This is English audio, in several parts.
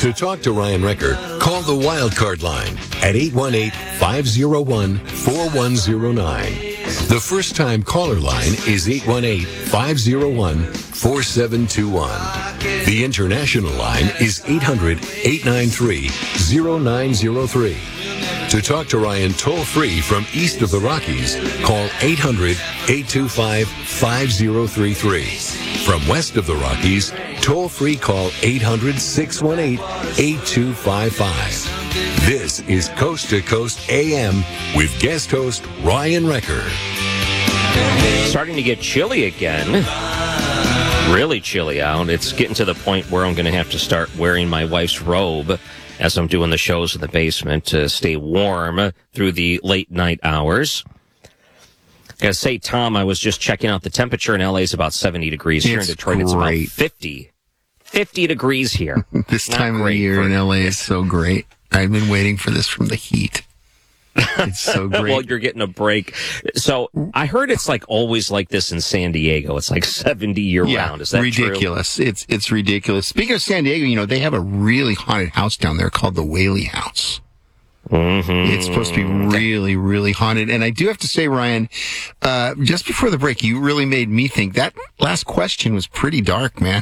To talk to Ryan Recker, call the Wildcard line at 818-501-4109. The first-time caller line is 818-501-4721. The international line is 800-893-0903. To talk to Ryan toll-free from east of the Rockies, call 800-825-5033. From west of the Rockies, toll-free call 800-618-8255. This is Coast to Coast AM with guest host Ryan Recker. Starting to get chilly again. Really chilly out. It's getting to the point where I'm going to have to start wearing my wife's robe as I'm doing the shows in the basement to stay warm through the late night hours. I gotta say, Tom, I was just checking out the temperature in LA is about 70 degrees. Here in Detroit, it's about 50 degrees here. This time of year in LA is so great. I've been waiting for this from the heat. It's so great. Well, you're getting a break. So I heard it's like always like this in San Diego. It's like 70 year round. Is that ridiculous? True? It's ridiculous. Speaking of San Diego, they have a really haunted house down there called the Whaley House. Mm-hmm. It's supposed to be really, really haunted. And I do have to say, Ryan, just before the break, you really made me think. That last question was pretty dark, man.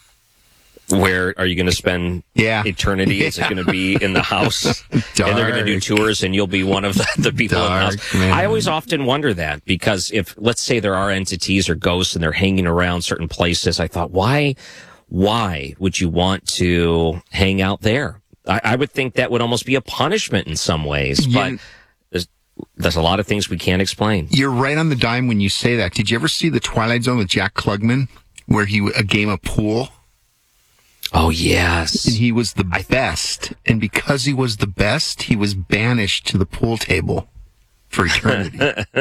Where are you going to spend eternity? Is it going to be in the house? And they're going to do tours and you'll be one of the people in the house? Man. I always often wonder that because if, let's say there are entities or ghosts and they're hanging around certain places, I thought, why would you want to hang out there? I would think that would almost be a punishment in some ways, but there's a lot of things we can't explain. You're right on the dime when you say that. Did you ever see The Twilight Zone with Jack Klugman, where a game of pool? Oh, yes. And he was the best, and because he was the best, he was banished to the pool table for eternity.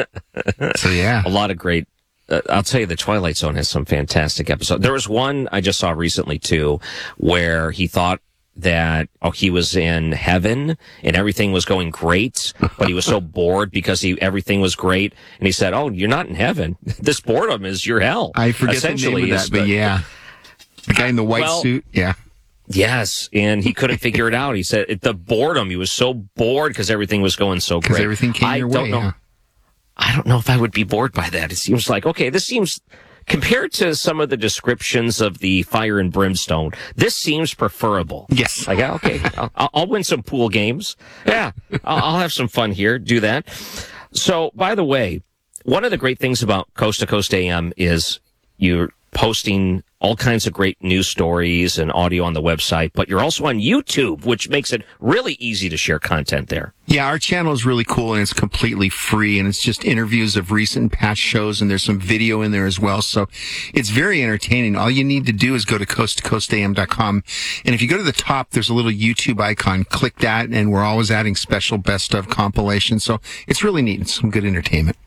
So, yeah. A lot of great... I'll tell you, The Twilight Zone has some fantastic episodes. There was one I just saw recently, too, where he thought that he was in heaven and everything was going great, but he was so bored because everything was great, and he said, "Oh, you're not in heaven. This boredom is your hell." I forget the name of that, but yeah, the guy in the white suit, yeah. Yes, and he couldn't figure it out. He said the boredom. He was so bored because everything was going so great. Because everything came your way. Yeah. I don't know if I would be bored by that. It seems like this seems. Compared to some of the descriptions of the fire and brimstone, this seems preferable. Yes. Like, okay, I'll win some pool games. Yeah, I'll have some fun here. Do that. So, by the way, one of the great things about Coast to Coast AM is you're posting all kinds of great news stories and audio on the website, but you're also on YouTube, which makes it really easy to share content there. Yeah, our channel is really cool, and it's completely free, and it's just interviews of recent and past shows, and there's some video in there as well, so it's very entertaining. All you need to do is go to coasttocoastam.com, and if you go to the top, there's a little YouTube icon. Click that, and we're always adding special best-of compilations, so it's really neat. It's some good entertainment.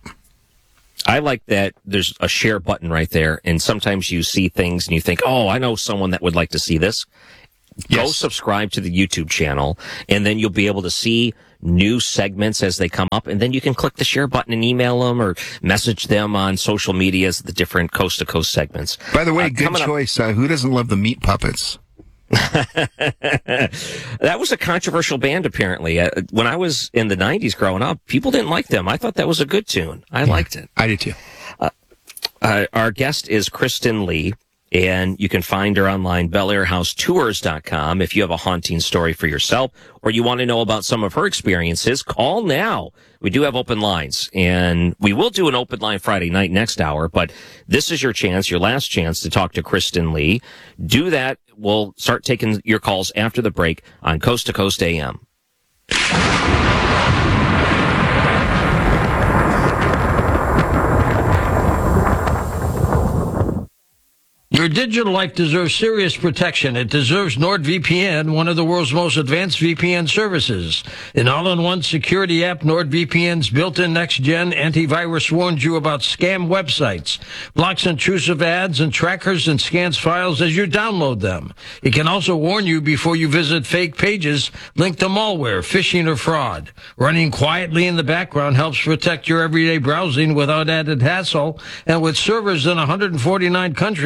I like that there's a share button right there, and sometimes you see things and you think, oh, I know someone that would like to see this. Yes. Go subscribe to the YouTube channel, and then you'll be able to see new segments as they come up, and then you can click the share button and email them or message them on social media as the different Coast to Coast segments. By the way, good choice. Who doesn't love the Meat Puppets? That was a controversial band, apparently. When I was in the 90s growing up, people didn't like them. I thought that was a good tune. I liked it. I did too. Our guest is Kristen Lee, and you can find her online, BelAirHouseTours.com. If you have a haunting story for yourself or you want to know about some of her experiences, call now. We do have open lines, and we will do an open line Friday night next hour, but this is your chance, your last chance to talk to Kristen Lee. Do that. We'll start taking your calls after the break on Coast to Coast AM. Your digital life deserves serious protection. It deserves NordVPN, one of the world's most advanced VPN services. An all-in-one security app, NordVPN's built-in next-gen antivirus warns you about scam websites, blocks intrusive ads and trackers, and scans files as you download them. It can also warn you before you visit fake pages linked to malware, phishing, or fraud. Running quietly in the background helps protect your everyday browsing without added hassle, and with servers in 149 countries,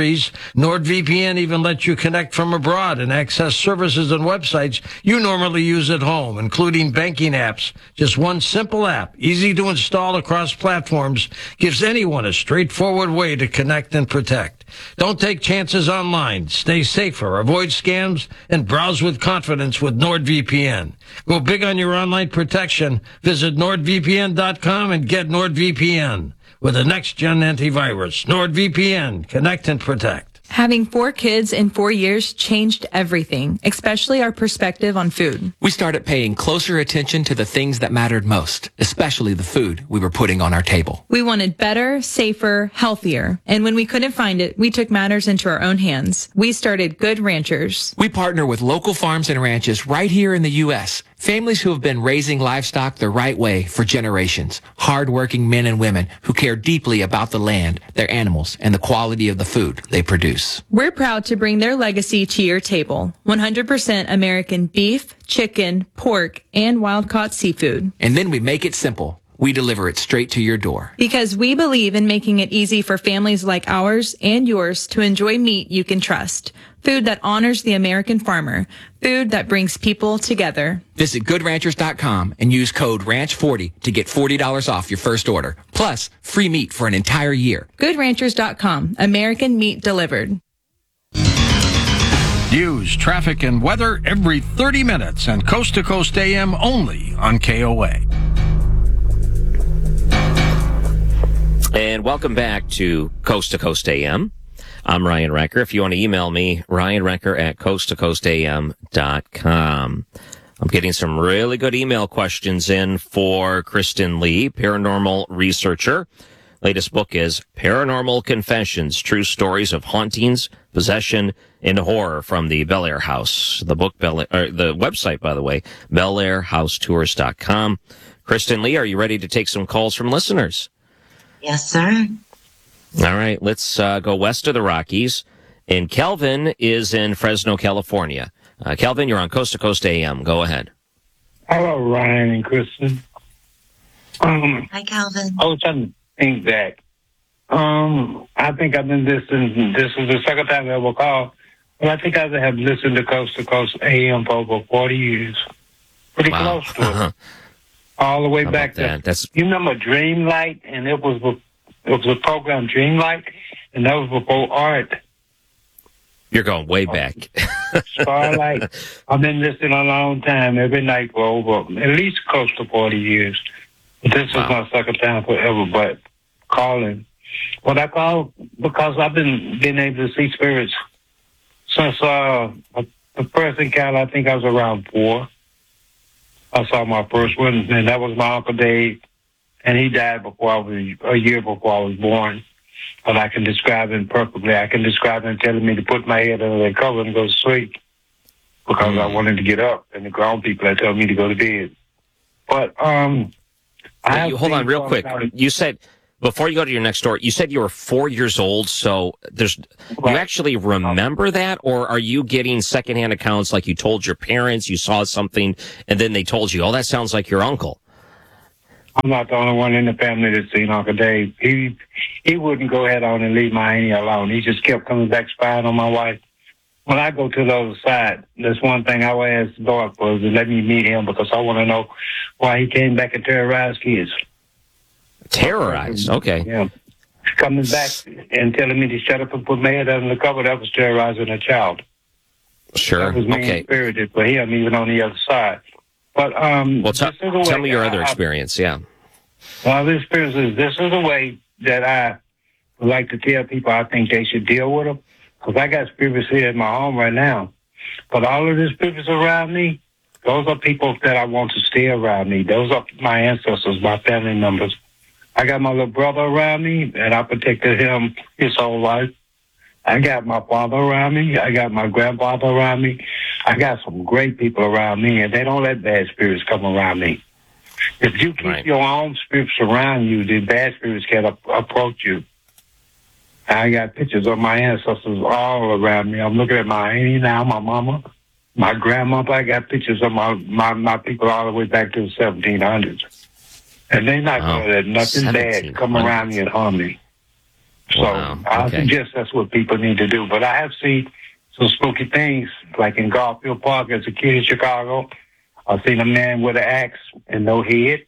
NordVPN even lets you connect from abroad and access services and websites you normally use at home, including banking apps. Just one simple app, easy to install across platforms, gives anyone a straightforward way to connect and protect. Don't take chances online. Stay safer, avoid scams, and browse with confidence with NordVPN. Go big on your online protection. Visit NordVPN.com and get NordVPN with a next-gen antivirus. NordVPN. Connect and protect. Having 4 kids in 4 years changed everything, especially our perspective on food. We started paying closer attention to the things that mattered most, especially the food we were putting on our table. We wanted better, safer, healthier. And when we couldn't find it, we took matters into our own hands. We started Good Ranchers. We partner with local farms and ranches right here in the U.S., families who have been raising livestock the right way for generations. Hard-working men and women who care deeply about the land, their animals, and the quality of the food they produce. We're proud to bring their legacy to your table. 100% American beef, chicken, pork, and wild-caught seafood. And then we make it simple. We deliver it straight to your door. Because we believe in making it easy for families like ours and yours to enjoy meat you can trust. Food that honors the American farmer. Food that brings people together. Visit GoodRanchers.com and use code RANCH40 to get $40 off your first order. Plus, free meat for an entire year. GoodRanchers.com. American meat delivered. News, traffic, and weather every 30 minutes and Coast to Coast AM only on KOA. And welcome back to Coast AM. I'm Ryan Recker. If you want to email me, ryanrecker@coasttocoastam.com. I'm getting some really good email questions in for Kristen Lee, paranormal researcher. Latest book is Paranormal Confessions, True Stories of Hauntings, Possession, and Horror from the Bel Air House. The book, the website, by the way, BelAirHouseTours.com. Kristen Lee, are you ready to take some calls from listeners? Yes, sir. All right, let's go west of the Rockies. And Kelvin is in Fresno, California. Kelvin, you're on Coast to Coast AM. Go ahead. Hello, Ryan and Kristen. Hi, Calvin. I was trying to think back. I think I've been listening. This is the second time I ever called. But I think I have listened to Coast AM for over 40 years. Pretty close to it. All the way back to, you remember Dreamlight? And it was a program, Dreamlight, and that was before Art. You're going way back. Starlight. I've been listening a long time, every night for over at least close to 40 years. But this is my second time forever, but calling. What I call, because I've been able to see spirits since the first encounter, I think I was around 4. I saw my first one, and that was my Uncle Dave, and he died a year before I was born. But I can describe him perfectly. I can describe him telling me to put my head under the cover and go to sleep because I wanted to get up, and the grown people had told me to go to bed. But hold on real quick. You said, before you go to your next story, you said you were 4 years old, so you actually remember that, or are you getting secondhand accounts like you told your parents, you saw something, and then they told you, oh, that sounds like your uncle? I'm not the only one in the family that's seen Uncle Dave. He wouldn't go ahead on and leave my auntie alone. He just kept coming back spying on my wife. When I go to the other side, that's one thing I would ask the Lord for, is to let me meet him, because I want to know why he came back and terrorized kids. Terrorized? Okay. Yeah. Coming back and telling me to shut up and put my head under the cover, that was terrorizing a child. Sure. That was mean-spirited for him, even on the other side. But tell me your other experience, yeah. Well, this is the way that I would like to tell people I think they should deal with them, because I got spirits here in my home right now. But all of the spirits around me, those are people that I want to stay around me. Those are my ancestors, my family members. I got my little brother around me, and I protected him his whole life. I got my father around me. I got my grandfather around me. I got some great people around me, and they don't let bad spirits come around me. If you keep your own spirits around you, the bad spirits can't approach you. I got pictures of my ancestors all around me. I'm looking at my auntie now, my mama, my grandmother. I got pictures of my people all the way back to the 1700s. And they're not going to let nothing bad come around me and harm me. So I suggest that's what people need to do. But I have seen some spooky things, like in Garfield Park as a kid in Chicago. I've seen a man with an axe and no head.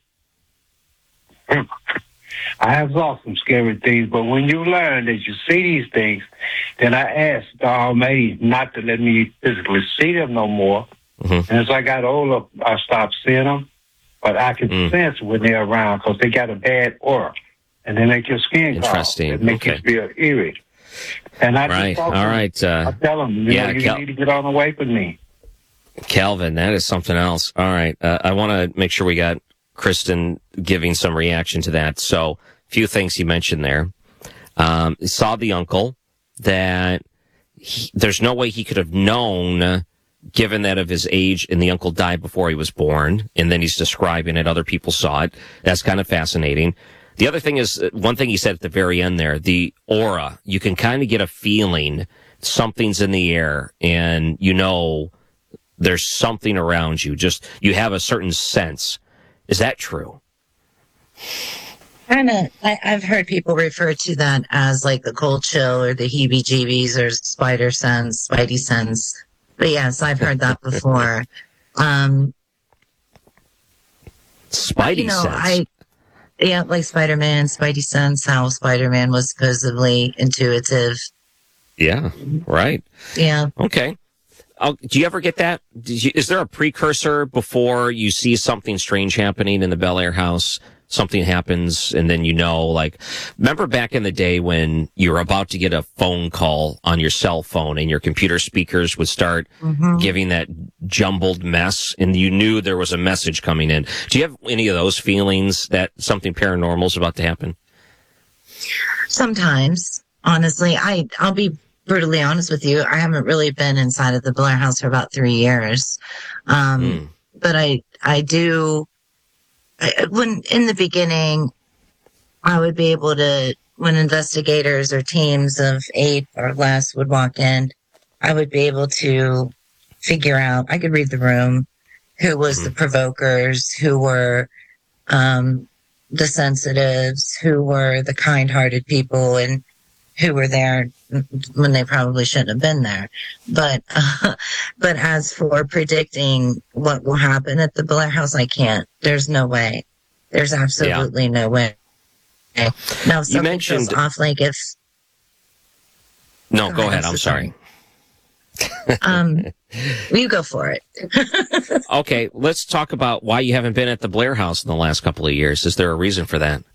I have saw some scary things, but when you learn that you see these things, then I asked the Almighty not to let me physically see them no more. And as I got older, I stopped seeing them, but I can sense when they're around because they got a bad aura, and they make your skin crawl. Interesting. It makes you feel eerie. And I just talk to them. I tell them, you need to get on away from me. Calvin, that is something else. All right. I want to make sure we got Kristen giving some reaction to that. So, a few things you mentioned there. Saw the uncle that there's no way he could have known, given that of his age, and the uncle died before he was born, and then he's describing it. Other people saw it. That's kind of fascinating. The other thing is, one thing he said at the very end there, the aura. You can kind of get a feeling something's in the air, and you know there's something around you. Just, you have a certain sense. Is that true? I've heard people refer to that as like the cold chill or the heebie-jeebies or spider sense, spidey sense. But yes, I've heard that before. Spidey sense? Like Spider-Man, spidey sense, how Spider-Man was supposedly intuitive. Yeah, right. Yeah. Okay. Do you ever get that? Is there a precursor before you see something strange happening in the Bel Air house? Something happens, and then you know, like, remember back in the day when you were about to get a phone call on your cell phone and your computer speakers would start giving that jumbled mess, and you knew there was a message coming in? Do you have any of those feelings that something paranormal is about to happen? Sometimes, honestly. I'll be brutally honest with you. I haven't really been inside of the Bel Air house for about 3 years. But I do... when in the beginning, I would be able to, when investigators or teams of 8 or less would walk in, I would be able to figure out, I could read the room, who was the provokers, who were the sensitives, who were the kind-hearted people, and who were there when they probably shouldn't have been there. But as for predicting what will happen at the Bel Air house, I can't. There's no way. There's absolutely no way. Now, if something feels off, like if... No, go ahead. I'm sorry. You go for it. Okay, let's talk about why you haven't been at the Blair house in the last couple of years. Is there a reason for that?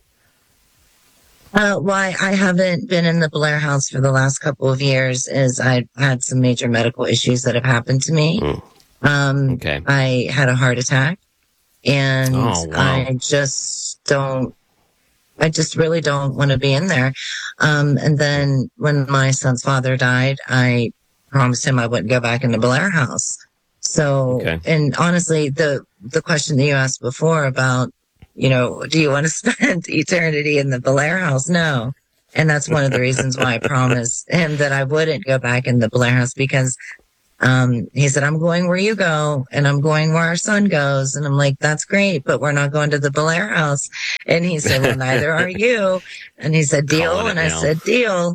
Why I haven't been in the Bel Air house for the last couple of years is I've had some major medical issues that have happened to me. Okay. I had a heart attack, and I just really don't want to be in there. And then when my son's father died, I promised him I wouldn't go back in the Bel Air house. So, and honestly, the question that you asked before about, do you want to spend eternity in the Bel Air house? No. And that's one of the reasons why I promised him that I wouldn't go back in the Bel Air house, because he said, I'm going where you go, and I'm going where our son goes. And I'm like, that's great, but we're not going to the Bel Air house. And he said, well, neither are you. And he said, deal. And I said, deal.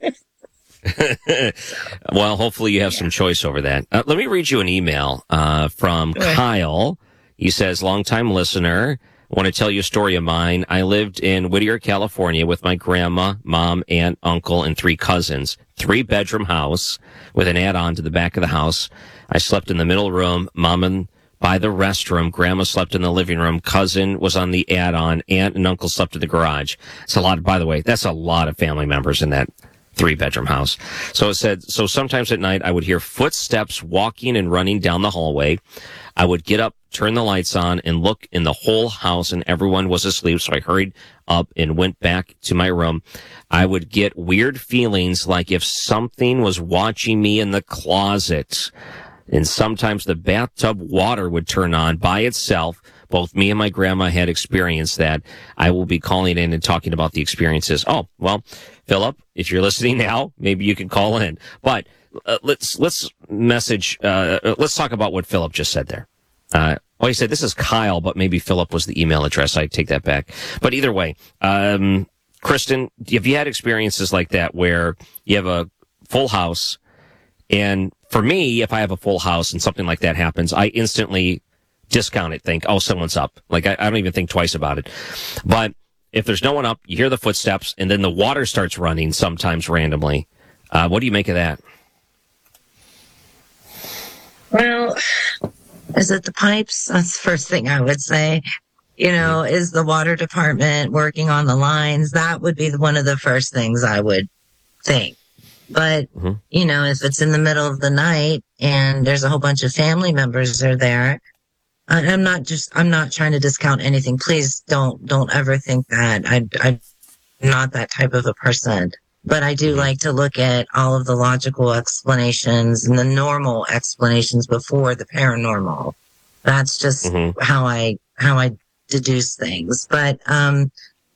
Well, hopefully you have some choice over that. Let me read you an email from Kyle. He says, longtime listener. I want to tell you a story of mine. I lived in Whittier, California with my grandma, mom, aunt, uncle, and 3 cousins. 3-bedroom house with an add-on to the back of the house. I slept in the middle room, mom by the restroom, grandma slept in the living room, cousin was on the add-on, aunt and uncle slept in the garage. It's a lot, by the way, that's a lot of family members in that 3-bedroom house. So it said, so sometimes at night I would hear footsteps walking and running down the hallway. I would get up, turn the lights on, and look in the whole house, and everyone was asleep, so I hurried up and went back to my room. I would get weird feelings like if something was watching me in the closet. And sometimes the bathtub water would turn on by itself. Both me and my grandma had experienced that. I will be calling in and talking about the experiences. Oh, well, Philip, if you're listening now, maybe you can call in. But let's talk about what Philip just said there. He said this is Kyle, but maybe Philip was the email address. I take that back. But either way, Kristen, have you had experiences like that where you have a full house? And for me, if I have a full house and something like that happens, I instantly discount it, think, oh, someone's up. Like, I don't even think twice about it. But if there's no one up, you hear the footsteps, and then the water starts running sometimes randomly. What do you make of that? Well, is it the pipes? That's the first thing I would say. Is the water department working on the lines? That would be one of the first things I would think. But, if it's in the middle of the night and there's a whole bunch of family members are there, I'm not trying to discount anything. Please don't ever think that. I'm not that type of a person. But I do like to look at all of the logical explanations and the normal explanations before the paranormal. That's just how I deduce things. But, the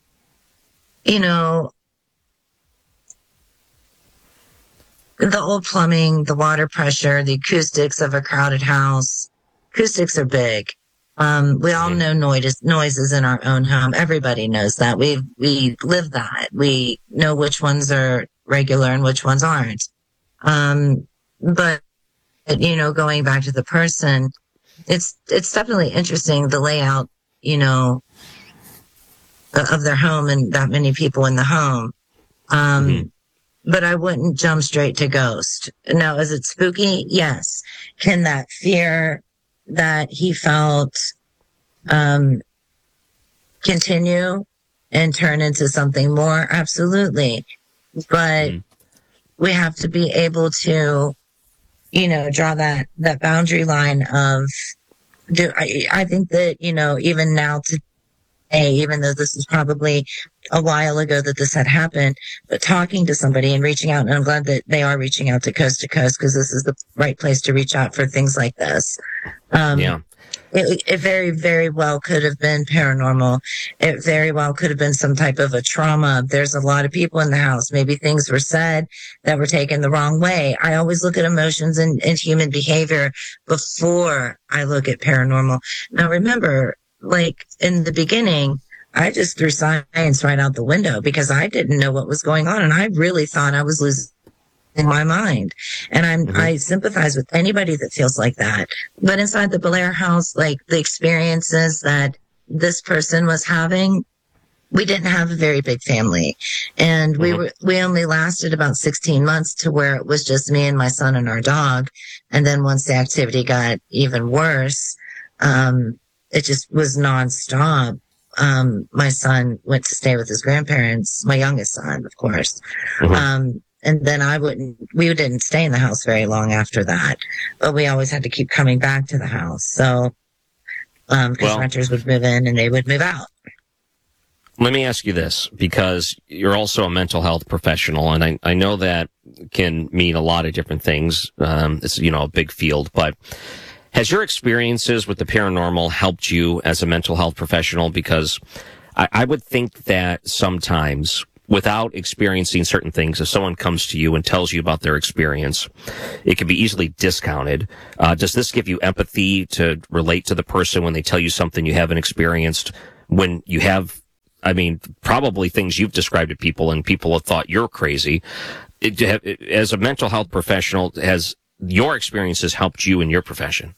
old plumbing, the water pressure, the acoustics of a crowded house. Acoustics are big. We all know noises in our own home. Everybody knows that. We live that. We know which ones are regular and which ones aren't. But going back to the person, it's definitely interesting, the layout, of their home and that many people in the home. But I wouldn't jump straight to ghost. Now, is it spooky? Yes. Can that fear that he felt continue and turn into something more? Absolutely. But we have to be able to, draw that boundary line of, I think that, even now today, even though this is probably a while ago that this had happened, but talking to somebody and reaching out, and I'm glad that they are reaching out to Coast, because this is the right place to reach out for things like this. It very, very well could have been paranormal. It very well could have been some type of a trauma. There's a lot of people in the house. Maybe things were said that were taken the wrong way. I always look at emotions and human behavior before I look at paranormal. Now, remember, like in the beginning, I just threw science right out the window because I didn't know what was going on. And I really thought I was losing my mind. And I sympathize with anybody that feels like that. But inside the Belair house, like the experiences that this person was having, we didn't have a very big family. And we only lasted about 16 months to where it was just me and my son and our dog. And then once the activity got even worse, it just was nonstop. My son went to stay with his grandparents, my youngest son, of course. And then we didn't stay in the house very long after that, but we always had to keep coming back to the house. So, because renters would move in and they would move out. Let me ask you this, because you're also a mental health professional, and I know that can mean a lot of different things. It's, a big field, but has your experiences with the paranormal helped you as a mental health professional? Because I would think that sometimes, without experiencing certain things, if someone comes to you and tells you about their experience, it can be easily discounted. Does this give you empathy to relate to the person when they tell you something you haven't experienced, when you have, probably things you've described to people and people have thought you're crazy? As a mental health professional, has your experiences helped you in your profession?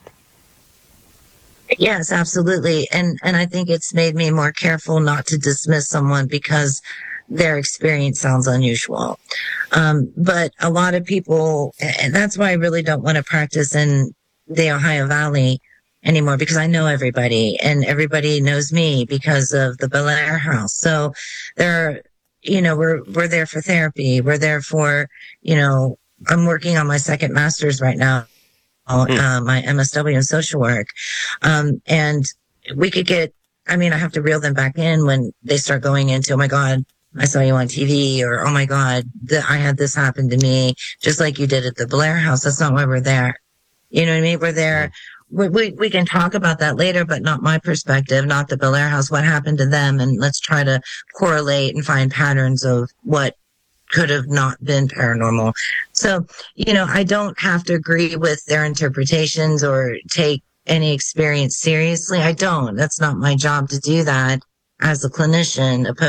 Yes, absolutely. And I think it's made me more careful not to dismiss someone because their experience sounds unusual. But a lot of people, and that's why I really don't want to practice in the Ohio Valley anymore, because I know everybody and everybody knows me because of the Belair house. So we're there for therapy. We're there for, I'm working on my second master's right now. My MSW in social work. And we could get, I have to reel them back in when they start going into, oh my God, I saw you on TV, or, oh my God, I had this happen to me, just like you did at the Belair house. That's not why we're there. You know what I mean? We're there. We can talk about that later, but not my perspective, not the Belair house, what happened to them. And let's try to correlate and find patterns of what could have not been paranormal. So, I don't have to agree with their interpretations or take any experience seriously. I don't. That's not my job to do that as a clinician, opposed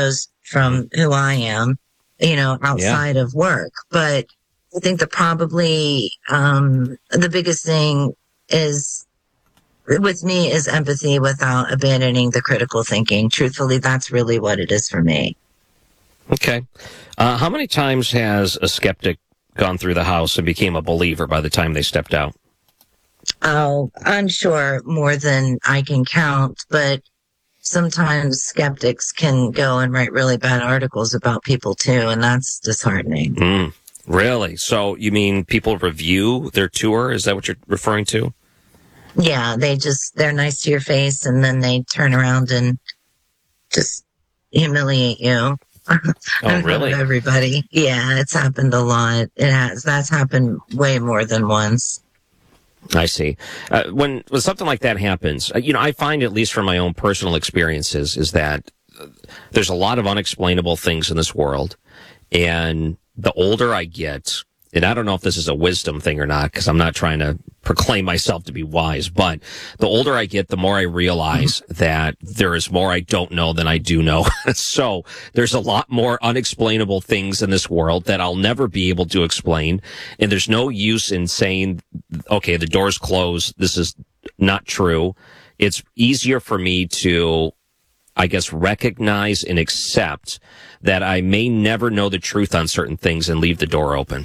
from who I am, outside of work. But I think that probably the biggest thing is with me is empathy without abandoning the critical thinking. Truthfully, that's really what it is for me. Okay. How many times has a skeptic gone through the house and became a believer by the time they stepped out? Oh, I'm sure more than I can count, but sometimes skeptics can go and write really bad articles about people too, and that's disheartening. Really? So you mean people review their tour? Is that what you're referring to? Yeah, they're nice to your face, and then they turn around and just humiliate you. Oh, really? Everybody. Yeah, it's happened a lot. It has. That's happened way more than once. I see. When something like that happens, I find, at least from my own personal experiences, is that there's a lot of unexplainable things in this world. And the older I get, and I don't know if this is a wisdom thing or not, because I'm not trying to proclaim myself to be wise, but the older I get, the more I realize that there is more I don't know than I do know. So there's a lot more unexplainable things in this world that I'll never be able to explain. And there's no use in saying, okay, the door's closed, this is not true. It's easier for me to, I guess, recognize and accept that I may never know the truth on certain things and leave the door open.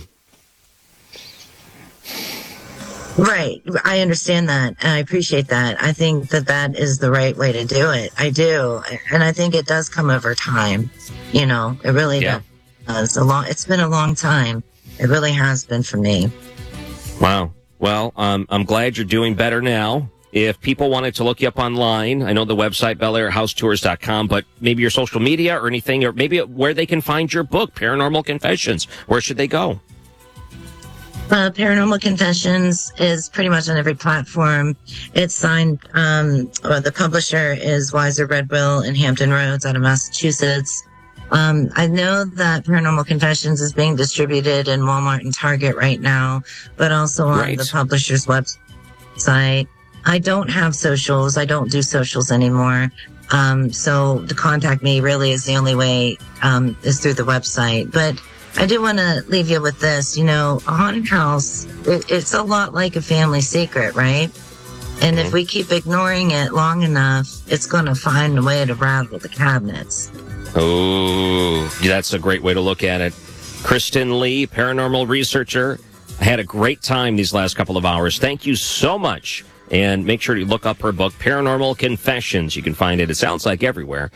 Right. I understand that. And I appreciate that. I think that is the right way to do it. I do. And I think it does come over time. It really does. It's been a long time. It really has been for me. Wow. Well, I'm glad you're doing better now. If people wanted to look you up online, I know the website, BelAirHouseTours.com, but maybe your social media or anything, or maybe where they can find your book, Paranormal Confessions. Where should they go? Paranormal Confessions is pretty much on every platform. It's signed, the publisher is Weiser Redwill in Hampton Roads out of Massachusetts. I know that Paranormal Confessions is being distributed in Walmart and Target right now, but also on the publisher's website. I don't have socials. I don't do socials anymore. So to contact me really is the only way, is through the website. But I do want to leave you with this. A haunted house, it's a lot like a family secret, right? And if we keep ignoring it long enough, it's going to find a way to rattle the cabinets. Oh, that's a great way to look at it. Kristen Lee, paranormal researcher. I had a great time these last couple of hours. Thank you so much. And make sure to look up her book, Paranormal Confessions. You can find it, it sounds like, everywhere.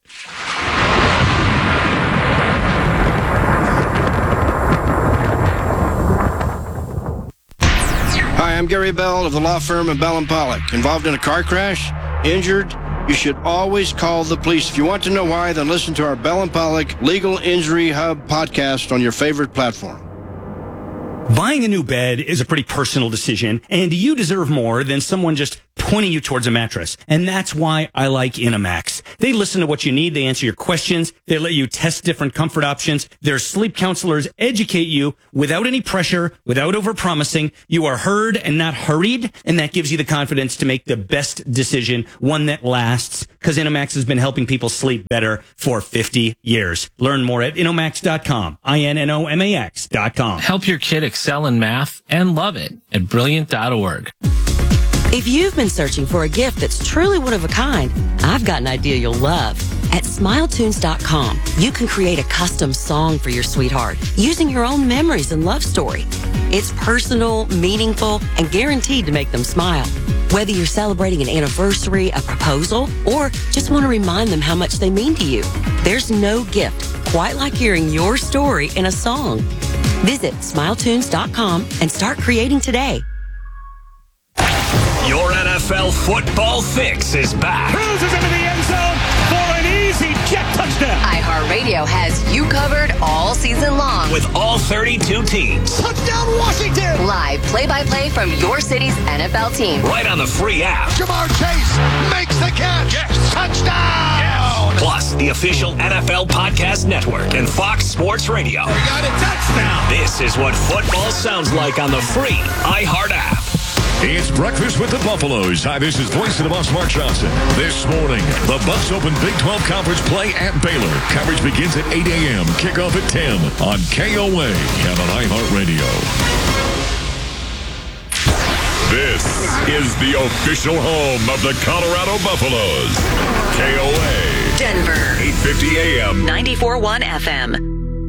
Hi, I'm Gary Bell of the law firm of Bell & Pollock. Involved in a car crash? Injured? You should always call the police. If you want to know why, then listen to our Bell & Pollock Legal Injury Hub podcast on your favorite platform. Buying a new bed is a pretty personal decision, and you deserve more than someone just pointing you towards a mattress. And that's why I like INOMAX. They listen to what you need. They answer your questions. They let you test different comfort options. Their sleep counselors educate you without any pressure, without overpromising. You are heard and not hurried, and that gives you the confidence to make the best decision, one that lasts, because INOMAX has been helping people sleep better for 50 years. Learn more at INOMAX.com, INNOMAX.com. Help your kid excel in math and love it at Brilliant.org. If you've been searching for a gift that's truly one of a kind, I've got an idea you'll love. At SmileTunes.com, you can create a custom song for your sweetheart using your own memories and love story. It's personal, meaningful, and guaranteed to make them smile. Whether you're celebrating an anniversary, a proposal, or just want to remind them how much they mean to you, there's no gift quite like hearing your story in a song. Visit SmileTunes.com and start creating today. Your NFL football fix is back. Cruises into the end zone for an easy jet touchdown. iHeartRadio has you covered all season long. With all 32 teams. Touchdown Washington. Live play-by-play from your city's NFL team. Right on the free app. Jamar Chase makes the catch. Yes. Touchdown. Yes. Plus, the official NFL Podcast Network and Fox Sports Radio. We got a touchdown. This is what football sounds like on the free iHeart app. It's Breakfast with the Buffaloes. Hi, this is Voice of the Buffs, Mark Johnson. This morning, the Buffs open Big 12 Conference play at Baylor. Coverage begins at 8 a.m. Kickoff at 10 on KOA and on iHeartRadio. This is the official home of the Colorado Buffaloes. KOA. Denver. 850 AM. 94.1 FM.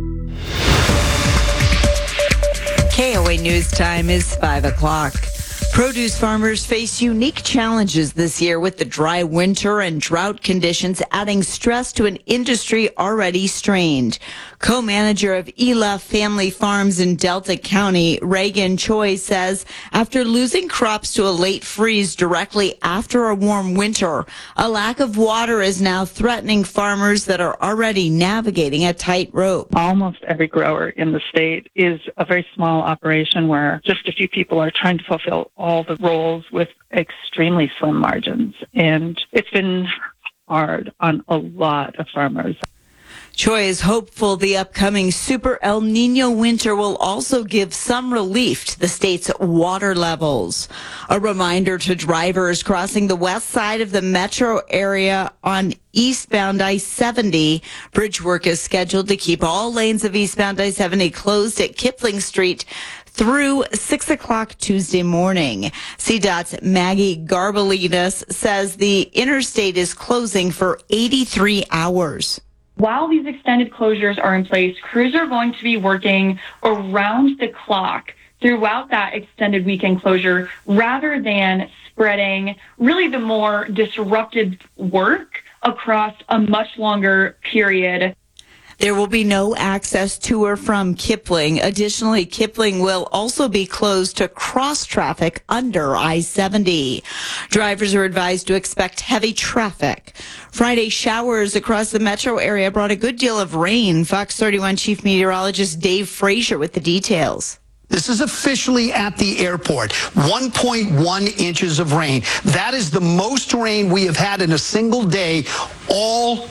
KOA News Time is 5 o'clock. Produce farmers face unique challenges this year with the dry winter and drought conditions adding stress to an industry already strained. Co-manager of Ela Family Farms in Delta County, Reagan Choi, says after losing crops to a late freeze directly after a warm winter, a lack of water is now threatening farmers that are already navigating a tightrope. Almost every grower in the state is a very small operation where just a few people are trying to fulfill all the roles with extremely slim margins. And it's been hard on a lot of farmers. Choi is hopeful the upcoming Super El Nino winter will also give some relief to the state's water levels. A reminder to drivers crossing the west side of the metro area on eastbound I-70. Bridge work is scheduled to keep all lanes of eastbound I-70 closed at Kipling Street through 6 o'clock Tuesday morning. CDOT's Maggie Garbalinas says the interstate is closing for 83 hours. While these extended closures are in place, crews are going to be working around the clock throughout that extended weekend closure rather than spreading really the more disrupted work across a much longer period. There will be no access to or from Kipling. Additionally, Kipling will also be closed to cross traffic under I-70. Drivers are advised to expect heavy traffic. Friday showers across the metro area brought a good deal of rain. Fox 31 Chief Meteorologist Dave Frazier with the details. This is officially at the airport. 1.1 inches of rain. That is the most rain we have had in a single day all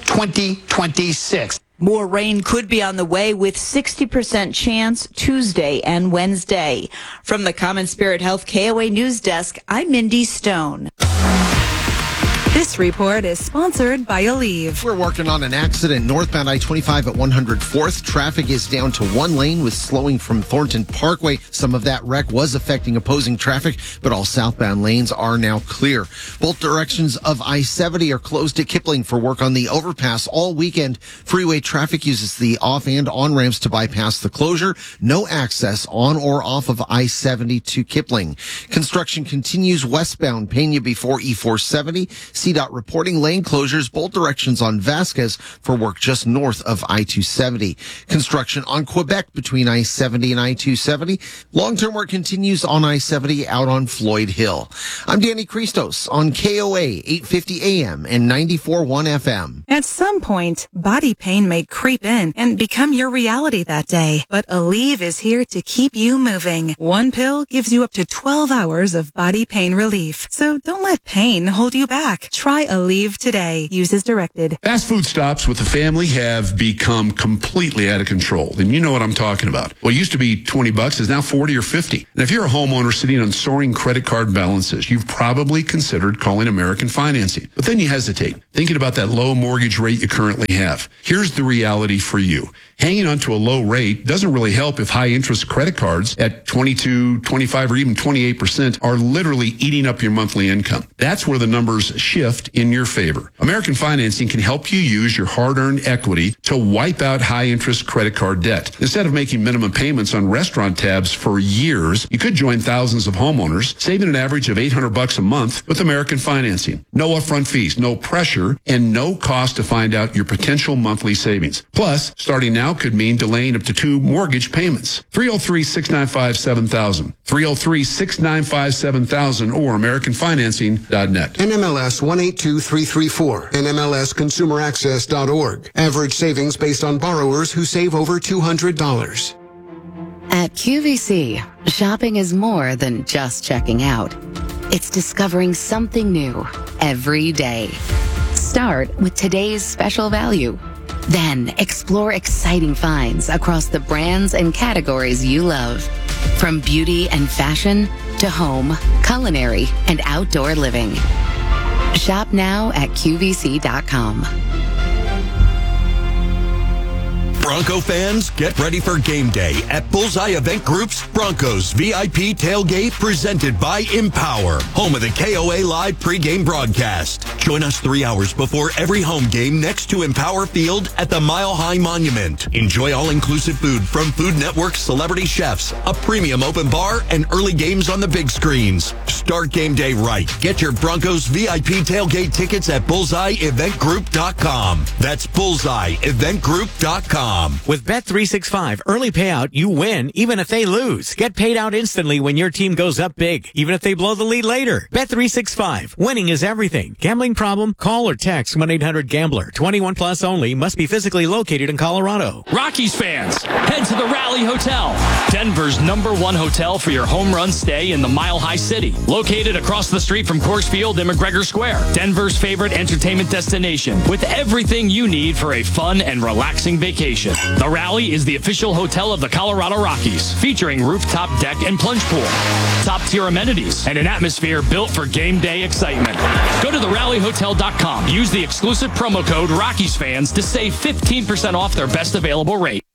2026. More rain could be on the way with 60% chance Tuesday and Wednesday. From the Common Spirit Health KOA News Desk, I'm Mindy Stone. This report is sponsored by Aleve. We're working on an accident northbound I-25 at 104th. Traffic is down to one lane with slowing from Thornton Parkway. Some of that wreck was affecting opposing traffic, but all southbound lanes are now clear. Both directions of I-70 are closed at Kipling for work on the overpass all weekend. Freeway traffic uses the off and on ramps to bypass the closure. No access on or off of I-70 to Kipling. Construction continues westbound Pena before E-470. CDOT reporting lane closures both directions on Vasquez for work just north of I-270. Construction on Quebec between I-70 and I-270. Long-term work continues on I-70 out on Floyd Hill. I'm Danny Christos on KOA 850 AM and 94.1 FM. At some point, body pain may creep in and become your reality that day. But Aleve is here to keep you moving. One pill gives you up to 12 hours of body pain relief. So don't let pain hold you back. Try Aleve today. Use as directed. Fast food stops with the family have become completely out of control. And you know what I'm talking about. What used to be $20 is now 40 or 50. And if you're a homeowner sitting on soaring credit card balances, you've probably considered calling American Financing. But then you hesitate, thinking about that low mortgage rate you currently have. Here's the reality for you. Hanging on to a low rate doesn't really help if high interest credit cards at 22, 25, or even 28% are literally eating up your monthly income. That's where the numbers shift in your favor. American Financing can help you use your hard-earned equity to wipe out high interest credit card debt. Instead of making minimum payments on restaurant tabs for years, you could join thousands of homeowners, saving an average of $800 a month with American Financing. No upfront fees, no pressure, and no cost to find out your potential monthly savings. Plus, starting now could mean delaying up to 2 mortgage payments. 303-695-7000. 303-695-7000 or AmericanFinancing.net. NMLS 182334. NMLSConsumerAccess.org. Average savings based on borrowers who save over $200. At QVC, shopping is more than just checking out. It's discovering something new every day. Start with today's special value. Then explore exciting finds across the brands and categories you love. From beauty and fashion to home, culinary, and outdoor living. Shop now at QVC.com. Bronco fans, get ready for game day at Bullseye Event Group's Broncos VIP Tailgate presented by Empower, home of the KOA Live pregame broadcast. Join us 3 hours before every home game next to Empower Field at the Mile High Monument. Enjoy all-inclusive food from Food Network's celebrity chefs, a premium open bar, and early games on the big screens. Start game day right. Get your Broncos VIP Tailgate tickets at bullseyeeventgroup.com. That's bullseyeeventgroup.com. With Bet365 early payout, you win even if they lose. Get paid out instantly when your team goes up big, even if they blow the lead later. Bet365. Winning is everything. Gambling problem? Call or text 1-800-GAMBLER. 21 plus only. Must be physically located in Colorado. Rockies fans, head to the Rally Hotel, Denver's #1 hotel for your home run stay in the Mile High City. Located across the street from Coors Field and McGregor Square, Denver's favorite entertainment destination with everything you need for a fun and relaxing vacation. The Rally is the official hotel of the Colorado Rockies, featuring rooftop deck and plunge pool, top-tier amenities, and an atmosphere built for game day excitement. Go to therallyhotel.com. Use the exclusive promo code RockiesFans to save 15% off their best available rate.